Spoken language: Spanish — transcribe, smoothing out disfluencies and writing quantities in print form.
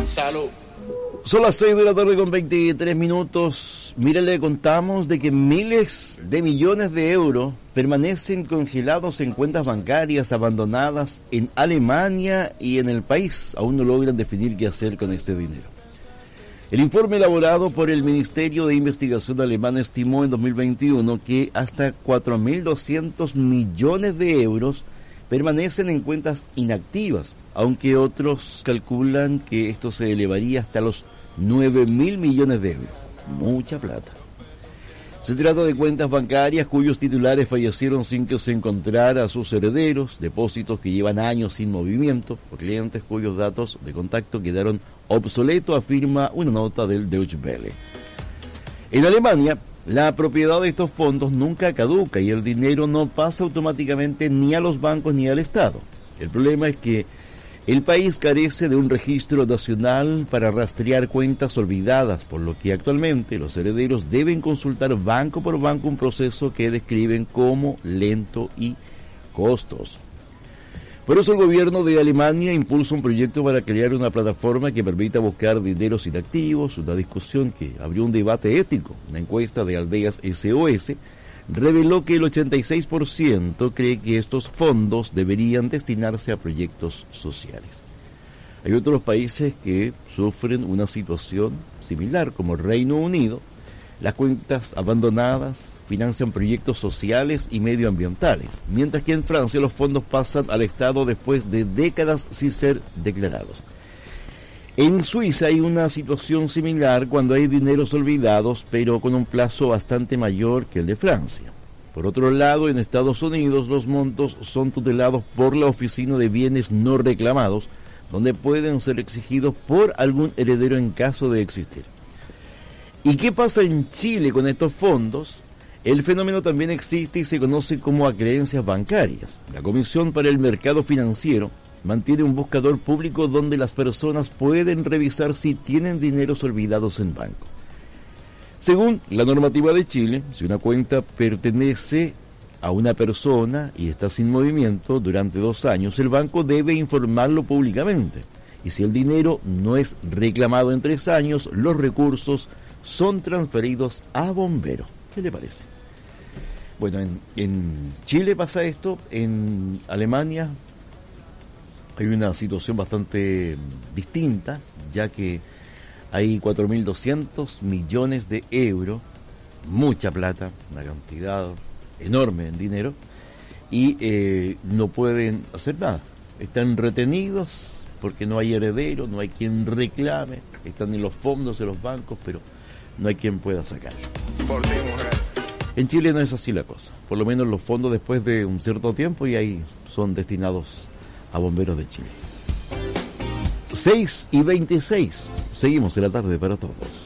Salud. Son las 6 de la tarde con 23 minutos. Mire, le contamos de que miles de millones de euros permanecen congelados en cuentas bancarias abandonadas en Alemania y en el país. Aún no logran definir qué hacer con este dinero. El informe elaborado por el Ministerio de Investigación alemán estimó en 2021 que hasta 4.200 millones de euros permanecen en cuentas inactivas, aunque otros calculan que esto se elevaría hasta los 9.000 millones de euros. Mucha plata. Se trata de cuentas bancarias cuyos titulares fallecieron sin que se encontrara a sus herederos, depósitos que llevan años sin movimiento, o clientes cuyos datos de contacto quedaron obsoletos, afirma una nota del Deutsche Welle. En Alemania, la propiedad de estos fondos nunca caduca y el dinero no pasa automáticamente ni a los bancos ni al Estado. El problema es que el país carece de un registro nacional para rastrear cuentas olvidadas, por lo que actualmente los herederos deben consultar banco por banco, un proceso que describen como lento y costoso. Por eso el gobierno de Alemania impulsa un proyecto para crear una plataforma que permita buscar dineros inactivos, una discusión que abrió un debate ético. Una encuesta de Aldeas SOS reveló que el 86% cree que estos fondos deberían destinarse a proyectos sociales. Hay otros países que sufren una situación similar, como el Reino Unido. Las cuentas abandonadas financian proyectos sociales y medioambientales, mientras que en Francia los fondos pasan al Estado después de décadas sin ser declarados. En Suiza hay una situación similar cuando hay dineros olvidados, pero con un plazo bastante mayor que el de Francia. Por otro lado, en Estados Unidos los montos son tutelados por la Oficina de Bienes No Reclamados, donde pueden ser exigidos por algún heredero en caso de existir. ¿Y qué pasa en Chile con estos fondos? El fenómeno también existe y se conoce como acreencias bancarias. La Comisión para el Mercado Financiero mantiene un buscador público donde las personas pueden revisar si tienen dineros olvidados en banco. Según la normativa de Chile, si una cuenta pertenece a una persona y está sin movimiento durante 2 años, el banco debe informarlo públicamente. Y si el dinero no es reclamado en 3 años, los recursos son transferidos a bomberos. ¿Qué le parece? Bueno, en Chile pasa esto, en Alemania hay una situación bastante distinta, ya que hay 4.200 millones de euros, mucha plata, una cantidad enorme en dinero, y no pueden hacer nada. Están retenidos porque no hay heredero, no hay quien reclame, están en los fondos de los bancos, pero no hay quien pueda sacar. Por ti, mujer. En Chile no es así la cosa. Por lo menos los fondos después de un cierto tiempo y ahí son destinados a bomberos de Chile. 6:26. Seguimos en la tarde para todos.